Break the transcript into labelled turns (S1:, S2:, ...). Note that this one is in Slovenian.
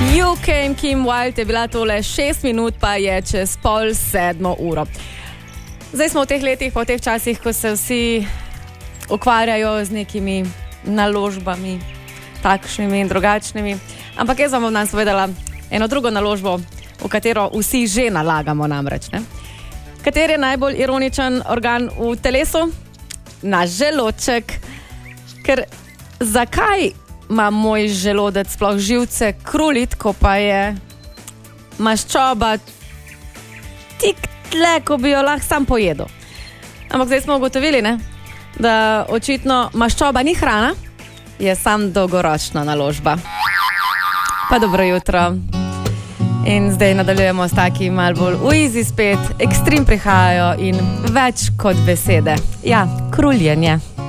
S1: You Came, Kim Wilde je bila tole, 6 minut pa je čez 6:30. Zdaj smo v teh letih, pa v teh časih, ko se vsi ukvarjajo z nekimi naložbami, takšnimi in drugačnimi. Ampak jaz vam bom danes povedala eno drugo naložbo, v katero vsi že nalagamo namreč. Ne? Kateri je najbolj ironičen organ v telesu? Naš želodček. Ker zakaj ima moj želodec sploh živce krulit, ko pa je maščoba tik tle, ko bi jo lahko sam pojedel? Ampak zdaj smo ugotovili, ne? Da očitno maščoba ni hrana, je sam dolgoročna naložba. Pa dobro jutro. In zdaj nadaljujemo s takim malo bolj uizi spet, ekstrem prihajajo in več kot besede. Ja, kruljenje.